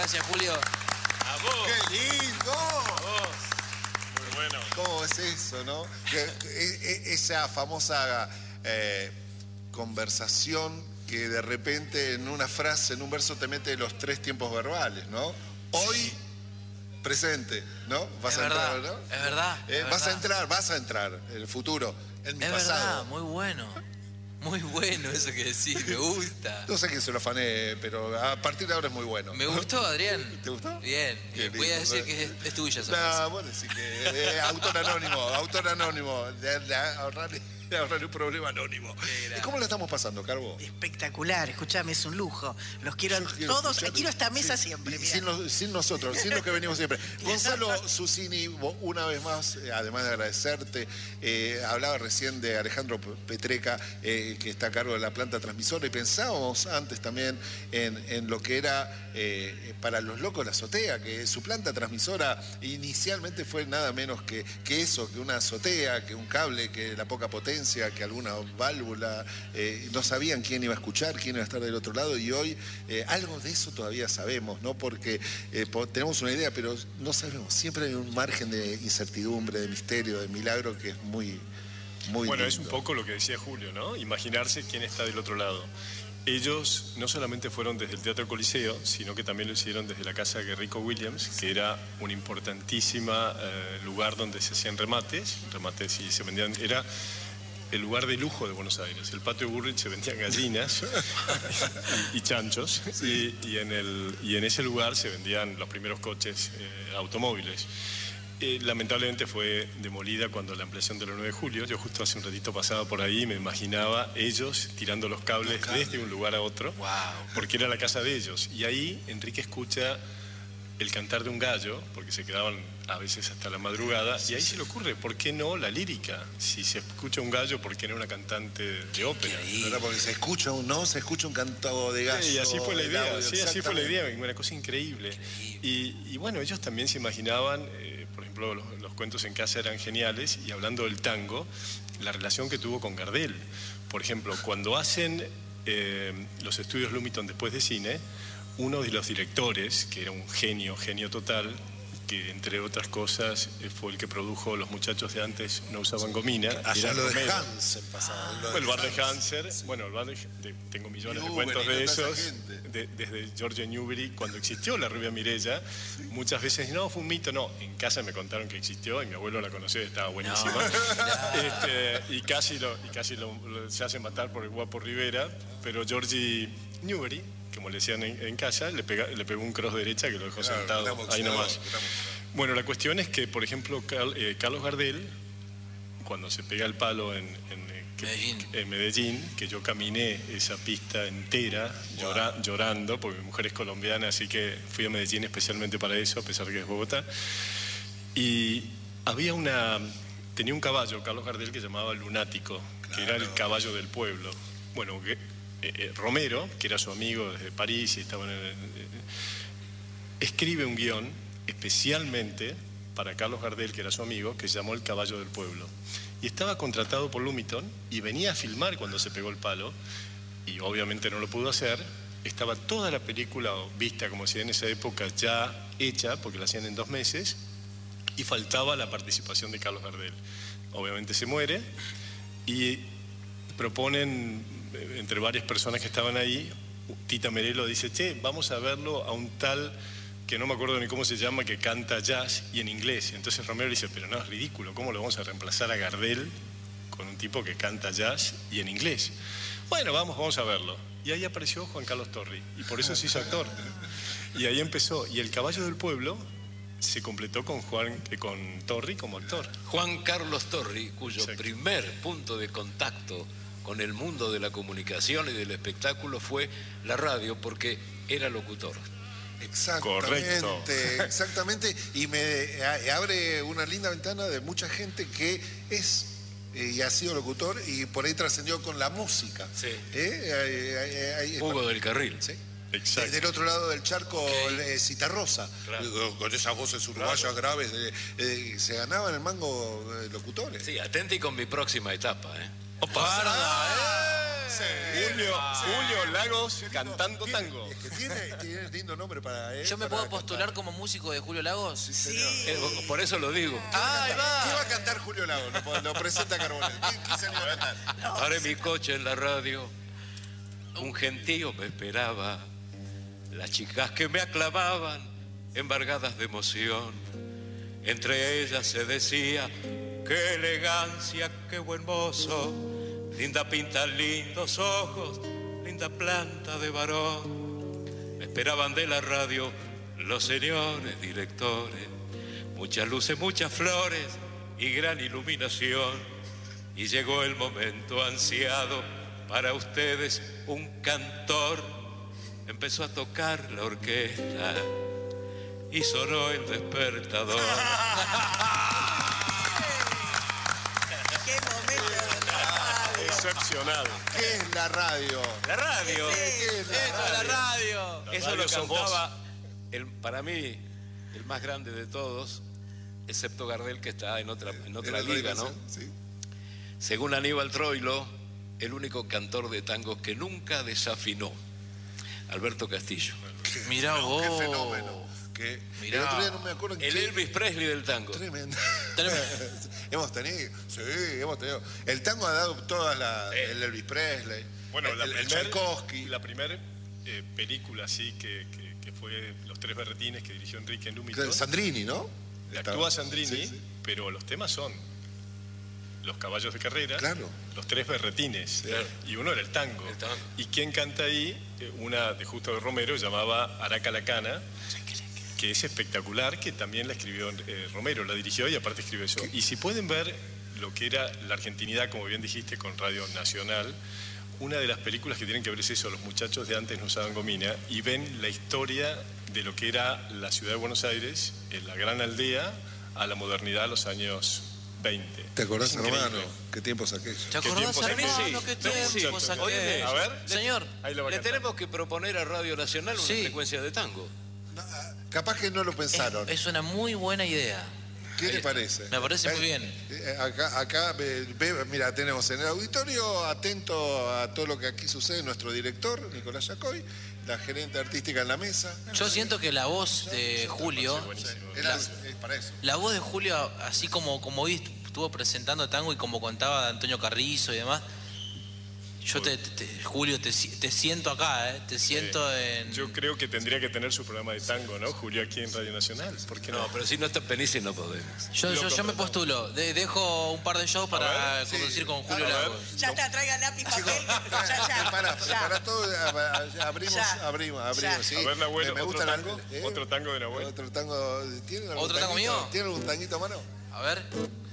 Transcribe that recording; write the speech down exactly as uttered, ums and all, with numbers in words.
Gracias, Julio. ¡A vos! ¡Qué lindo! ¡A vos! Muy bueno. ¿Cómo es eso, no? Que, que, esa famosa eh, conversación que de repente en una frase, en un verso te mete los tres tiempos verbales, ¿no? Hoy, presente, ¿no? Vas Es a verdad, entrar, ¿no? es verdad, Eh, es vas verdad. a entrar, vas a entrar, en el futuro, en mi Es pasado. verdad, muy bueno. Muy bueno eso que decís, me gusta. No sé quién se lo afané, pero a partir de ahora es muy bueno. Me gustó, Adrián. ¿Te gustó? Bien. Qué Voy a lindo, decir ¿eh? que es, es tuya esa No, frase. vos decís que eh, autor anónimo, autor anónimo, de, de ahorrarle, de ahorrarle un problema anónimo. ¿Y cómo la estamos pasando, Carbo? Espectacular, escuchame, es un lujo. Los quiero a Quiero todos, escuchar- quiero esta mesa sí, siempre. y mirá. sin, los- sin nosotros, sin los que venimos siempre. Gonzalo Susini, vos, una vez más, eh, además de agradecerte, eh, hablaba recién de Alejandro Petreca, eh, que está a cargo de la planta transmisora, y pensábamos antes también en, en lo que era eh, para los locos la azotea, que su planta transmisora inicialmente fue nada menos que, que eso, que una azotea, que un cable, que la poca potencia, que alguna válvula, eh, no sabían quién iba a escuchar, quién iba a estar del otro lado, y hoy eh, algo de eso todavía sabemos, ¿no? Porque eh, po- tenemos una idea, pero no sabemos, siempre hay un margen de incertidumbre, de misterio, de milagro que es muy, muy Bueno, lindo. es un poco lo que decía Julio, ¿no? Imaginarse quién está del otro lado. Ellos no solamente fueron desde el Teatro Coliseo, sino que también lo hicieron desde la casa Guerrico Williams, que era un importantísimo eh, lugar donde se hacían remates, remates y se vendían, era el lugar de lujo de Buenos Aires. El patio Burrich se vendían gallinas y, y chanchos, y, y, en el, y en ese lugar se vendían los primeros coches, eh, automóviles. Eh, lamentablemente fue demolida cuando la ampliación de la nueve de julio. Yo justo hace un ratito pasaba por ahí y me imaginaba ellos tirando los cables, los cables desde un lugar a otro, Wow. porque era la casa de ellos. Y ahí Enrique escucha el cantar de un gallo, porque se quedaban a veces hasta la madrugada, y ahí se le ocurre, ¿por qué no la lírica? Si se escucha un gallo, ¿por qué no una cantante de ópera? ¿Verdad? Porque se escucha un no, se escucha un canto de gallo. Sí, y así fue la el idea, audio, sí, así fue la exactamente. idea, una cosa increíble. Y, y bueno, ellos también se imaginaban, eh, por ejemplo, los, los cuentos en casa eran geniales, y hablando del tango, la relación que tuvo con Gardel. Por ejemplo, cuando hacen eh, los estudios Lumiton después de cine, uno de los directores, que era un genio, genio total, que entre otras cosas eh, fue el que produjo Los muchachos de antes no usaban gomina. Allá era lo de Romero. Hansen pasaba. lo de Bueno, el bar de Hansen. Hanser, bueno, el bar de, de- tengo millones de Newbery, cuentos de toda esa esos, gente. de- desde Giorgio Newbery, cuando existió la rubia Mireya, muchas veces, no, fue un mito, no, en casa me contaron que existió y mi abuelo la conoció y estaba buenísima. No, Este, y casi, lo, y casi lo- lo- se hace matar por el guapo Rivera, pero Giorgi Newbery, como le decían en, en casa, le, pega- le pegó un cross derecha que lo dejó Claro, sentado gran ahí boxeador, nomás. gran boxeador. Bueno, la cuestión es que, por ejemplo, Cal- eh, Carlos Gardel, cuando se pega el palo en, en, eh, que- Medellín. en Medellín, que yo caminé esa pista entera llora- llorando, porque mi mujer es colombiana, así que fui a Medellín especialmente para eso, a pesar de que es Bogotá. Y había una... Tenía un caballo, Carlos Gardel, que llamaba Lunático, que era el caballo del pueblo. Bueno, que, eh, eh, Romero, que era su amigo desde París y estaban en el- escribe un guión especialmente para Carlos Gardel, que era su amigo, que se llamó El caballo del pueblo. Y estaba contratado por Lumiton y venía a filmar cuando se pegó el palo, y obviamente no lo pudo hacer. Estaba toda la película vista, como decía en esa época, ya hecha, porque la hacían en dos meses, y faltaba la participación de Carlos Gardel. Obviamente se muere, y proponen, eh, entre varias personas que estaban ahí, Tita Merelo dice, che, vamos a verlo a un tal que no me acuerdo ni cómo se llama, que canta jazz y en inglés. Entonces Romero dice, pero no, es ridículo, ¿cómo lo vamos a reemplazar a Gardel con un tipo que canta jazz y en inglés? Bueno, vamos, vamos a verlo. Y ahí apareció Juan Carlos Torri, y por eso se hizo actor. Y ahí empezó, y El caballo del pueblo se completó con, Juan, eh, con Torri como actor. Juan Carlos Torri, cuyo Exacto. primer punto de contacto con el mundo de la comunicación y del espectáculo fue la radio, porque era locutor. Exactamente, Correcto. exactamente. Y me a- abre una linda ventana de mucha gente que es eh, y ha sido locutor y por ahí trascendió con la música. Sí. ¿Eh? Ahí- ahí- ahí- Hugo del Carril. Sí. Exacto. Del otro lado del charco, Ok. eh, Citarrosa, Claro. con esas voces uruguayas Claro. graves, eh, eh, se ganaban el mango eh, locutores. Sí, atenti con mi próxima etapa, ¿eh? Guarda, eh. Julio, Julio Lagos cantando tango. Es que tiene, tiene lindo nombre para él. ¿Yo me para puedo postular cantar. como músico de Julio Lagos? Sí, señor. Eh, Por eso lo digo. Ah, ahí ¿Qué va va. a cantar Julio Lagos? Lo, lo presenta Carbonell. ¿Quién, quién se anima a cantar? Paré mi coche en la radio, un gentío me esperaba, las chicas que me aclamaban, embargadas de emoción. Entre ellas se decía, qué elegancia, qué buen mozo, linda pinta, lindos ojos, linda planta de varón. Me esperaban de la radio los señores directores, muchas luces, muchas flores y gran iluminación. Y llegó el momento ansiado para ustedes, un cantor. Empezó a tocar la orquesta y sonó el despertador. ¡Qué momento de radio! Excepcional. ¿Qué es la radio? La radio. ¿Qué es la Esto es la radio. La Eso radio lo sos cantaba, el, para mí, el más grande de todos, excepto Gardel, que está en otra, en otra ¿Era la liga, ¿no? dimensión? Sí. Según Aníbal Troilo, el único cantor de tango que nunca desafinó, Alberto Castillo. Mirá vos. Qué fenómeno. Que Mirá. el otro día no me acuerdo en El qué- Elvis Presley del tango. Tremendo. Tremendo. hemos tenido, sí, hemos tenido. El tango ha dado todas las. Eh. El Elvis Presley. Bueno, el, la el primer- Tchaikovsky. La primera película así que, que- que fue Los Tres Berretines que dirigió Enrique Lumiton. Sandrini, ¿no? Actúa Sandrini, Sí, sí. pero los temas son Los Caballos de Carrera, Claro. Los Tres Berretines, Claro. y uno era el tango. El tango. ¿Y quién canta ahí? Eh, Una de Justo de Romero llamaba Araca la Cana, que es espectacular, que también la escribió eh, Romero, la dirigió y aparte escribió eso. Y si pueden ver lo que era la argentinidad, como bien dijiste, con Radio Nacional, una de las películas que tienen que ver es eso, los muchachos de antes no usaban gomina, y ven la historia de lo que era la ciudad de Buenos Aires, en la gran aldea, a la modernidad a los años veinte. ¿Te acordás, Es increíble. hermano? ¿Qué tiempos aquellos? ¿Te acordás, tiempos hermano? aquellos? ¿Qué Sí. tiempos Sí. aquellos? A ver. Señor, Ahí lo va a Le cantar. tenemos que proponer a Radio Nacional una Sí. frecuencia de tango. No, ah, capaz que no lo pensaron. es una muy buena idea. ¿Qué le parece? Me parece muy bien. Eh, Acá, acá ve- ve- mira, tenemos en el auditorio, atento a todo lo que aquí sucede, nuestro director, Nicolás Yacoy, la gerente artística en la mesa. Yo siento que la voz de Julio, Era, es para eso. la voz de Julio, así como, como hoy estuvo presentando tango y como contaba de Antonio Carrizo y demás, yo te, te- te- Julio, te, si- te siento acá, ¿eh? Te siento en... Yo creo que tendría que tener su programa de tango, ¿no? Julio aquí en Radio Nacional. ¿Por qué no? No, pero si no está Penici no podemos. Yo, Lo yo, yo me contratamos. postulo. De- dejo un par de shows para ver, conducir sí. con Julio A ver. Lagos. Ya está, traigan lápiz, papel. Chicos, Ya, ya. prepara, ya. prepara todo, a- a- abrimos, Ya. abrimos, abrimos, Ya. sí. A ver, Nahuel, Me- me otro gusta la- tango, ¿eh? otro tango de Nahuel. Otro tango, ¿tienen algún ¿Otro tango tanguito? mío? ¿Tienen algún tanguito a mano? A ver.